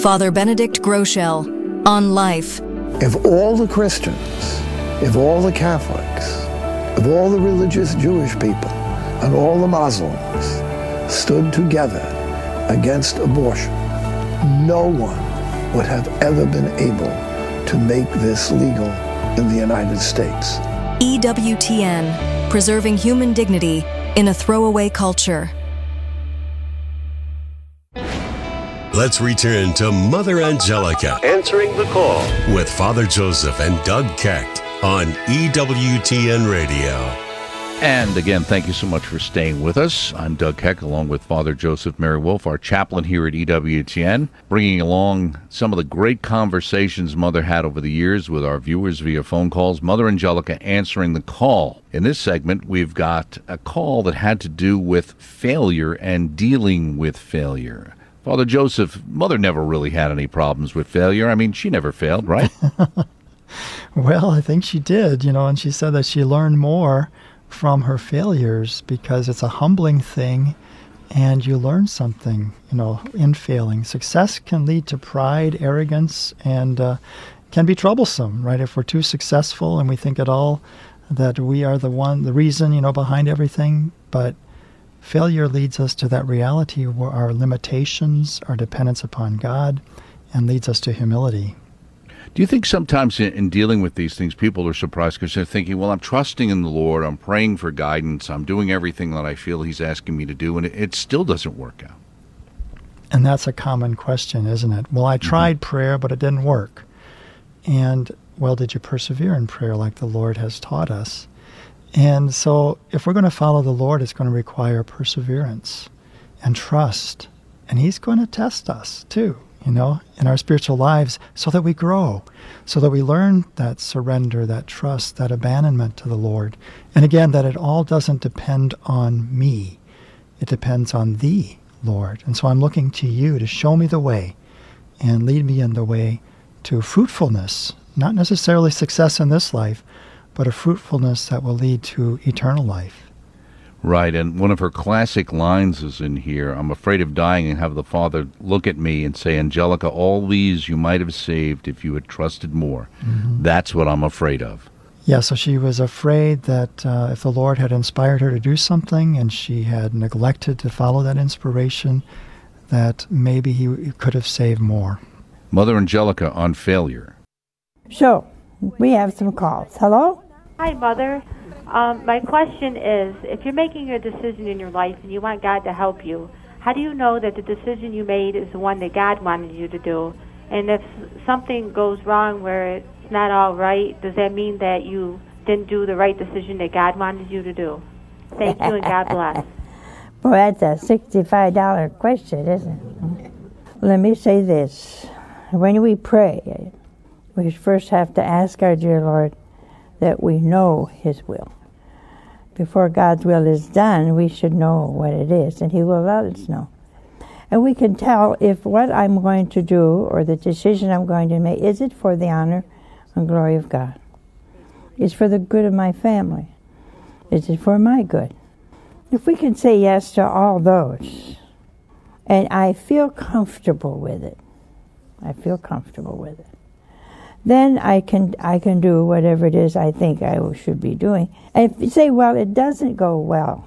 Father Benedict Groeschel on life. If all the Christians, if all the Catholics, if all the religious Jewish people, and all the Muslims stood together against abortion, no one would have ever been able to make this legal in the United States. EWTN, preserving human dignity in a throwaway culture. Let's return to Mother Angelica Answering the Call with Father Joseph and Doug Keck on EWTN Radio. And again, thank you so much for staying with us. I'm Doug Keck, along with Father Joseph Mary Wolf, our chaplain here at EWTN, bringing along some of the great conversations Mother had over the years with our viewers via phone calls. Mother Angelica Answering the Call. In this segment, we've got a call that had to do with failure and dealing with failure. Father Joseph, Mother never really had any problems with failure. I mean, she never failed, right? Well, I think she did, and she said that she learned more from her failures because it's a humbling thing and you learn something, in failing. Success can lead to pride, arrogance, and can be troublesome, right? If we're too successful and we think at all that we are the reason, behind everything, but failure leads us to that reality where our limitations, our dependence upon God, and leads us to humility. Do you think sometimes in dealing with these things, people are surprised because they're thinking, well, I'm trusting in the Lord, I'm praying for guidance, I'm doing everything that I feel He's asking me to do, and it still doesn't work out? And that's a common question, isn't it? Well, I tried prayer, but it didn't work. And, well, did you persevere in prayer like the Lord has taught us? And so if we're going to follow the Lord, it's going to require perseverance and trust. And He's going to test us too, in our spiritual lives so that we grow, so that we learn that surrender, that trust, that abandonment to the Lord. And again, that it all doesn't depend on me. It depends on Thee, Lord. And so I'm looking to You to show me the way and lead me in the way to fruitfulness, not necessarily success in this life, but a fruitfulness that will lead to eternal life. Right, and one of her classic lines is in here, I'm afraid of dying and have the Father look at me and say, Angelica, all these you might have saved if you had trusted more. Mm-hmm. That's what I'm afraid of. Yeah, so she was afraid that if the Lord had inspired her to do something and she had neglected to follow that inspiration, that maybe He could have saved more. Mother Angelica on failure. So, we have some calls. Hello? Hi, Mother. My question is, if you're making a decision in your life and you want God to help you, how do you know that the decision you made is the one that God wanted you to do? And if something goes wrong where it's not all right, does that mean that you didn't do the right decision that God wanted you to do? Thank you, and God bless. Boy, that's a $65 question, isn't it? Let me say this. When we pray, we first have to ask our dear Lord that we know His will. Before God's will is done, we should know what it is, and He will let us know. And we can tell if what I'm going to do or the decision I'm going to make, is it for the honor and glory of God? Is it for the good of my family? Is it for my good? If we can say yes to all those, and I feel comfortable with it, then I can do whatever it is I think I should be doing. And if you say, well, it doesn't go well,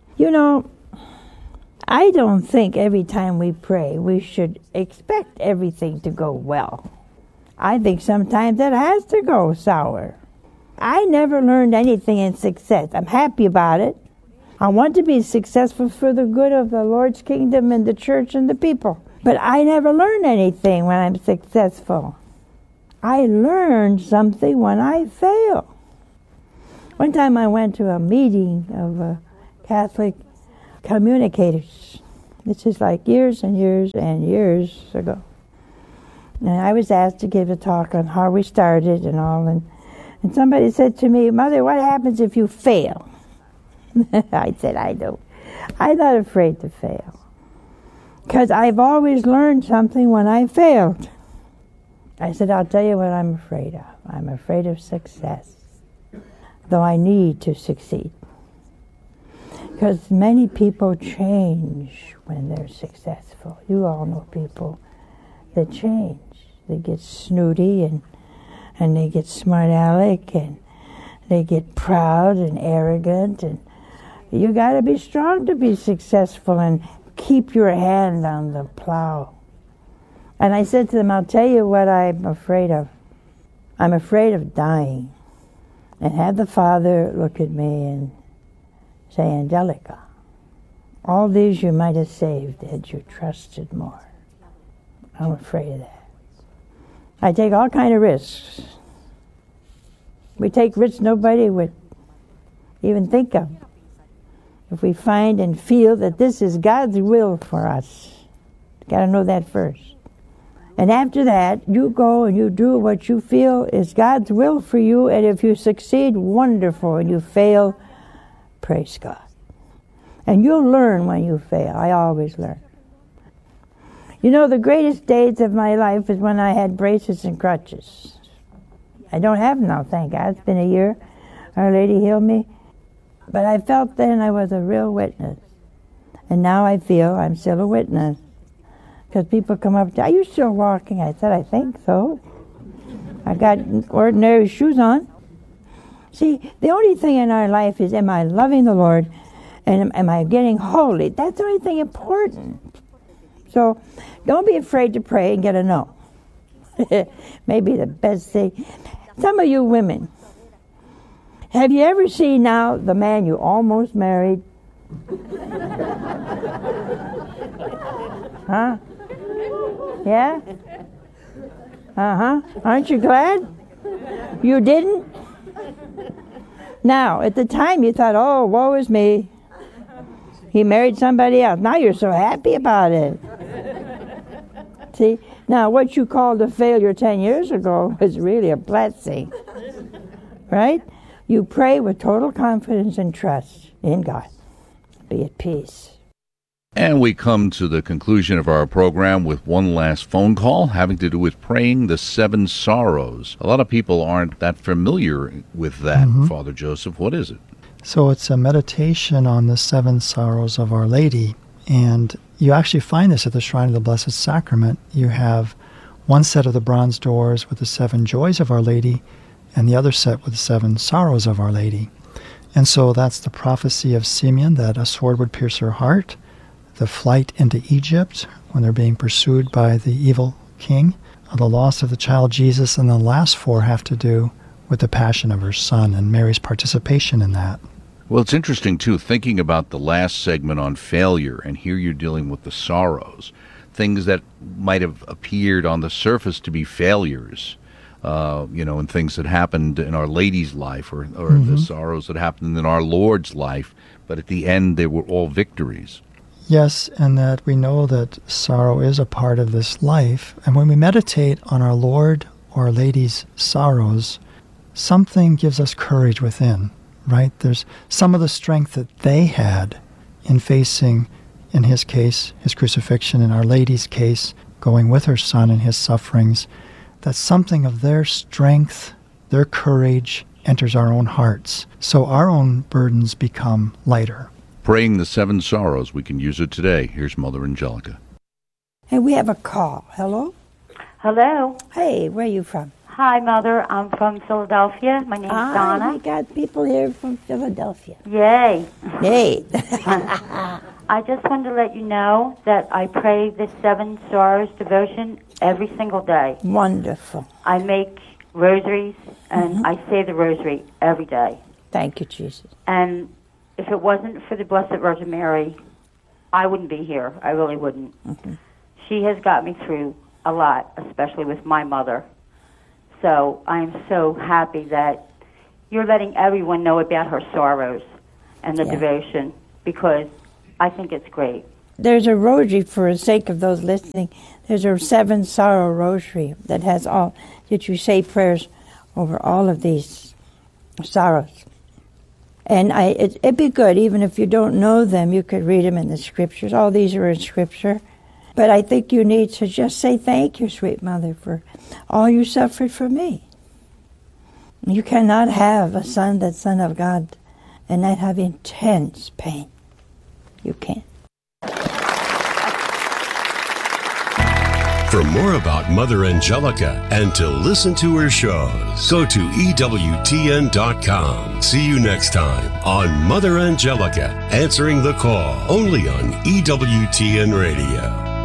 I don't think every time we pray we should expect everything to go well. I think sometimes it has to go sour. I never learned anything in success. I'm happy about it. I want to be successful for the good of the Lord's kingdom and the church and the people. But I never learn anything when I'm successful. I learned something when I fail. One time I went to a meeting of Catholic communicators. This is like years and years and years ago. And I was asked to give a talk on how we started and all. And somebody said to me, Mother, what happens if you fail? I said, I'm not afraid to fail. Because I've always learned something when I failed. I said, I'll tell you what I'm afraid of. I'm afraid of success, though I need to succeed. Because many people change when they're successful. You all know people that change. They get snooty and they get smart aleck and they get proud and arrogant, and you got to be strong to be successful and keep your hand on the plow. And I said to them, I'll tell you what I'm afraid of. I'm afraid of dying. And have the Father look at me and say, Angelica, all these you might have saved had you trusted more. I'm afraid of that. I take all kind of risks. We take risks nobody would even think of. If we find and feel that this is God's will for us, got to know that first. And after that, you go and you do what you feel is God's will for you, and if you succeed, wonderful, and you fail, praise God. And you'll learn when you fail. I always learn. You know, the greatest days of my life is when I had braces and crutches. I don't have them now, thank God. It's been a year. Our Lady healed me. But I felt then I was a real witness. And now I feel I'm still a witness. Because people come up to, are you still walking? I said, I think so. I got ordinary shoes on. See, the only thing in our life is, am I loving the Lord? And am I getting holy? That's the only thing important. So don't be afraid to pray and get a no. Maybe the best thing. Some of you women, have you ever seen now the man you almost married? Huh? Yeah? Uh-huh. Aren't you glad? You didn't? Now, at the time you thought, oh, woe is me. He married somebody else. Now you're so happy about it. See? Now, what you called a failure 10 years ago was really a blessing. Right? You pray with total confidence and trust in God. Be at peace. And we come to the conclusion of our program with one last phone call having to do with praying the 7 sorrows. A lot of people aren't that familiar with that, Father Joseph. What is it? So it's a meditation on the 7 sorrows of Our Lady. And you actually find this at the Shrine of the Blessed Sacrament. You have one set of the bronze doors with the 7 joys of Our Lady, and the other set with the 7 sorrows of Our Lady. And so that's the prophecy of Simeon, that a sword would pierce her heart, the flight into Egypt when they're being pursued by the evil king, the loss of the child Jesus, and the last 4 have to do with the passion of her son and Mary's participation in that. Well, it's interesting, too, thinking about the last segment on failure, and here you're dealing with the sorrows, things that might have appeared on the surface to be failures, and things that happened in Our Lady's life or the sorrows that happened in our Lord's life, but at the end they were all victories. Yes, and that we know that sorrow is a part of this life, and when we meditate on our Lord or Our Lady's sorrows, something gives us courage within. Right? There's some of the strength that they had in facing, in his case, his crucifixion, in Our Lady's case, going with her son in his sufferings, that something of their strength, their courage enters our own hearts. So our own burdens become lighter. Praying the 7 sorrows. We can use it today. Here's Mother Angelica. Hey, we have a call. Hello? Hello. Hey, where are you from? Hi, Mother. I'm from Philadelphia. My name's Donna. We got people here from Philadelphia. Yay. Yay. I just wanted to let you know that I pray the 7 sorrows devotion every single day. Wonderful. I make rosaries, and I say the rosary every day. Thank you, Jesus. And if it wasn't for the Blessed Virgin Mary, I wouldn't be here. I really wouldn't. She has got me through a lot, especially with my mother. So I am so happy that you're letting everyone know about her sorrows and the devotion, because I think it's great. There's a rosary, for the sake of those listening, there's a 7 sorrow rosary that has all, that you say prayers over all of these sorrows. And it'd be good, even if you don't know them, you could read them in the scriptures. All these are in scripture. But I think you need to just say thank you, sweet mother, for all you suffered for me. You cannot have a son that's Son of God and not have intense pain. You can't. For more about Mother Angelica and to listen to her shows, go to EWTN.com. See you next time on Mother Angelica, Answering the Call, only on EWTN Radio.